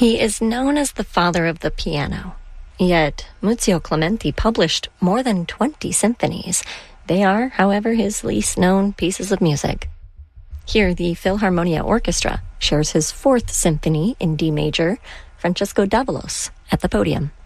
He is known as the father of the piano. Yet, Muzio Clementi published more than 20 symphonies. They are, however, his least known pieces of music. Here, the Philharmonia Orchestra shares his fourth symphony in D major, Francesco Davalos, at the podium.